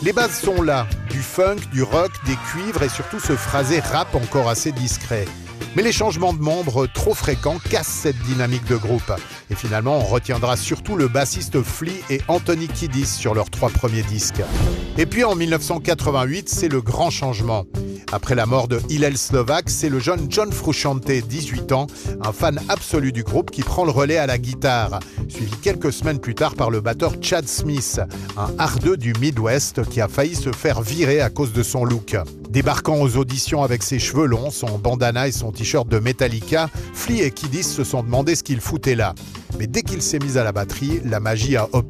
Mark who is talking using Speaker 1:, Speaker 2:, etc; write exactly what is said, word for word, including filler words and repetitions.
Speaker 1: Les bases sont là, du funk, du rock, des cuivres et surtout ce phrasé rap encore assez discret. Mais les changements de membres trop fréquents cassent cette dynamique de groupe. Et finalement, on retiendra surtout le bassiste Flea et Anthony Kiedis sur leurs trois premiers disques. Et puis en mille neuf cent quatre-vingt-huit, c'est le grand changement. Après la mort de Hillel Slovak, c'est le jeune John Frusciante, dix-huit ans, un fan absolu du groupe, qui prend le relais à la guitare, suivi quelques semaines plus tard par le batteur Chad Smith, un hardeux du Midwest qui a failli se faire virer à cause de son look. Débarquant aux auditions avec ses cheveux longs, son bandana et son t-shirt de Metallica, Flea et Kiedis se sont demandé ce qu'il foutait là. Mais dès qu'il s'est mis à la batterie, la magie a opéré.